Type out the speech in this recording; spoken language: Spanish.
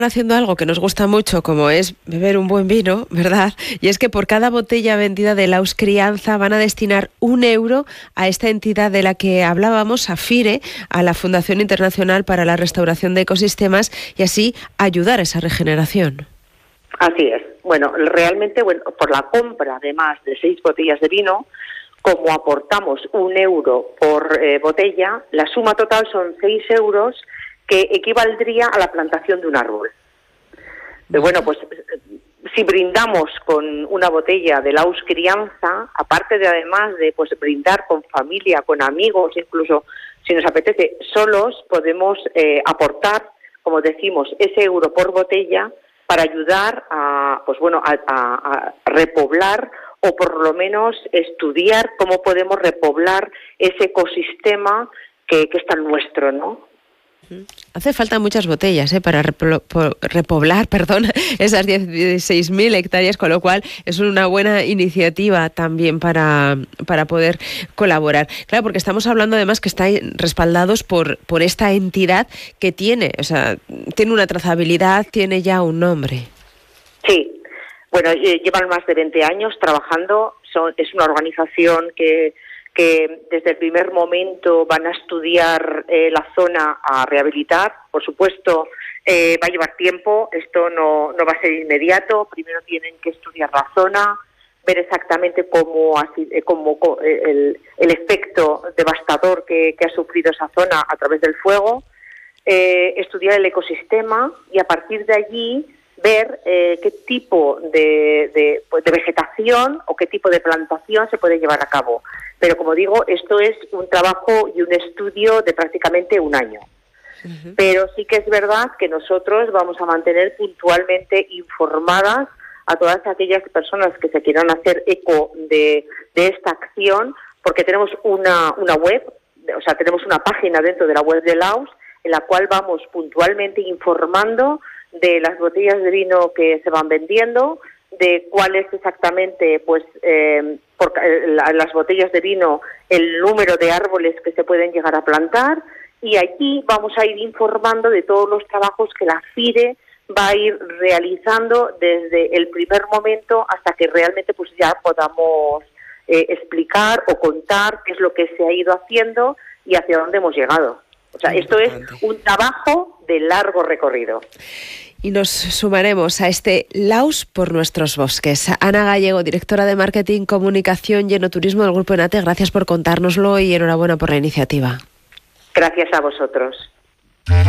haciendo algo que nos gusta mucho, como es beber un buen vino, ¿verdad? Y es que por cada botella vendida de Laus Crianza van a destinar 1 euro a esta entidad de la que hablábamos, a FIRE, a la Fundación Internacional para la Restauración de Ecosistemas, y así ayudar a esa regeneración. Así es. Bueno, realmente, por la compra de más de 6 botellas de vino, como aportamos 1 euro por botella, la suma total son 6 euros, que equivaldría a la plantación de un árbol. Pero bueno, pues si brindamos con una botella de Laus Crianza, aparte de además de brindar con familia, con amigos, incluso si nos apetece solos, podemos aportar, como decimos, ese euro por botella para ayudar a repoblar, o por lo menos estudiar cómo podemos repoblar ese ecosistema que es tan nuestro, ¿no? Hace falta muchas botellas para repoblar esas 16.000 hectáreas, con lo cual es una buena iniciativa también para poder colaborar. Claro, porque estamos hablando además que están respaldados por esta entidad que tiene una trazabilidad, tiene ya un nombre. Sí, bueno, llevan más de 20 años trabajando, es una organización que desde el primer momento van a estudiar la zona a rehabilitar. Por supuesto, va a llevar tiempo, esto no va a ser inmediato. Primero tienen que estudiar la zona, ver exactamente cómo el efecto devastador que ha sufrido esa zona a través del fuego, estudiar el ecosistema y a partir de allí ver qué tipo de vegetación o qué tipo de plantación se puede llevar a cabo. Pero como digo, esto es un trabajo y un estudio de prácticamente 1 año. Uh-huh. Pero sí que es verdad que nosotros vamos a mantener puntualmente informadas a todas aquellas personas que se quieran hacer eco de esta acción, porque tenemos una web, tenemos una página dentro de la web de Laus, en la cual vamos puntualmente informando de las botellas de vino que se van vendiendo, de cuál es exactamente las botellas de vino, el número de árboles que se pueden llegar a plantar, y allí vamos a ir informando de todos los trabajos que la FIRE va a ir realizando desde el primer momento hasta que realmente ya podamos explicar o contar qué es lo que se ha ido haciendo y hacia dónde hemos llegado. Esto es un trabajo de largo recorrido. Y nos sumaremos a este Laus por nuestros bosques. Ana Gallego, directora de Marketing, Comunicación y Enoturismo del Grupo Enate, gracias por contárnoslo y enhorabuena por la iniciativa. Gracias a vosotros.